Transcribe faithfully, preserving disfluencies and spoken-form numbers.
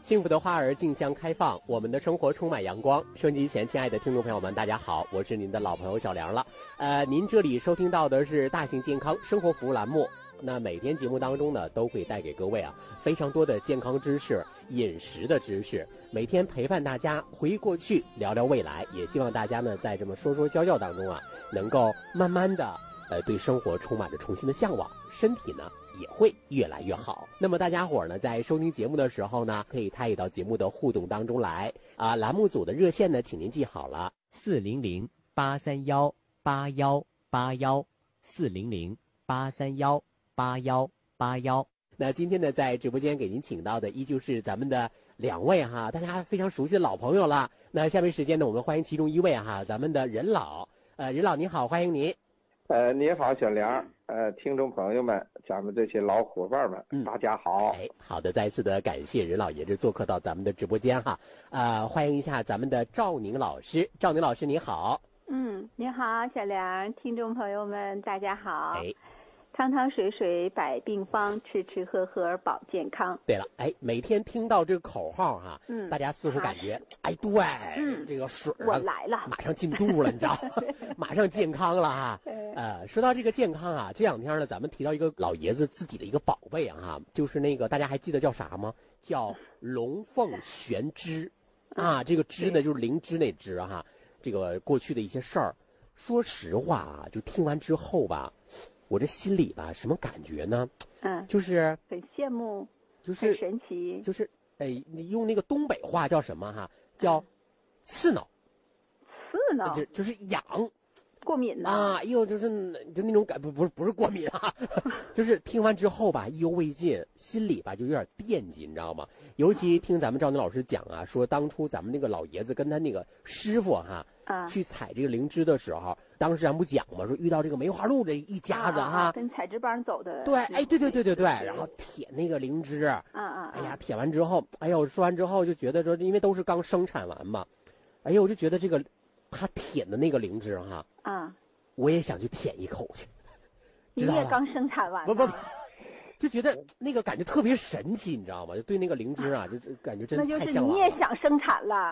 幸福的花儿竞相开放，我们的生活充满阳光。收音机前亲爱的听众朋友们，大家好，我是您的老朋友小梁了。呃，您这里收听到的是大型健康生活服务栏目。那每天节目当中呢，都会带给各位啊非常多的健康知识、饮食的知识，每天陪伴大家回忆过去，聊聊未来。也希望大家呢，在这么说说教教当中啊，能够慢慢的呃对生活充满着重新的向往，身体呢也会越来越好。那么大家伙儿呢，在收听节目的时候呢，可以参与到节目的互动当中来啊。栏目组的热线呢，请您记好了：四零零八三幺八幺八幺，四零零八三幺八幺八幺。那今天呢，在直播间给您请到的依旧是咱们的两位哈，大家非常熟悉的老朋友了。那下面时间呢，我们欢迎其中一位哈，咱们的任老。呃，任老你好，欢迎您。 呃，你好，小梁。呃，听众朋友们，咱们这些老伙伴们，嗯、大家好。 哎，好的，再一次的感谢任老爷子做客到咱们的直播间哈。呃，欢迎一下咱们的赵宁老师。赵宁老师你好。 嗯，你好，小梁，听众朋友们，大家好。 哎。 汤汤水水百病方，吃吃喝喝保健康。 对了，哎，每天听到这个口号哈、啊，嗯，大家似乎感觉，哎，对，嗯，这个水、啊、 我来了， 马上进肚了，你知道，马上健康了哈。呃，说到这个健康啊，这两天呢，咱们提到一个老爷子自己的一个宝贝啊，哈，就是那个大家还记得叫啥吗？叫龙凤玄芝啊，这个芝呢就是灵芝那芝哈。这个过去的一些事儿，说实话啊，就听完之后吧。我这心里吧，什么感觉呢？ 嗯， 就是很羡慕， 就是很神奇， 就是哎，你用那个东北话叫什么哈？叫刺挠， 刺挠， 就就是痒， 过敏呢啊！哎呦，就是就那种感，不不是不是过敏啊，就是听完之后吧，意犹未尽，心里吧就有点惦记，你知道吗？尤其听咱们赵宁老师讲啊，说当初咱们那个老爷子跟他那个师傅哈。啊，去采这个灵芝的时候，当时咱不讲嘛，说遇到这个梅花鹿这一家子哈， 啊、跟采芝帮走的。 对，哎，对对对对对，然后舔那个灵芝，啊啊， 哎呀，舔完之后，哎呀，我说完之后就觉得说，因为都是刚生产完嘛，哎呀，我就觉得这个他舔的那个灵芝哈，啊，我也想去舔一口去。 你也刚生产完？ 不不不。就觉得那个感觉特别神奇，你知道吗？就对那个灵芝啊，就感觉真的太向往了。 那就是你也想生产了。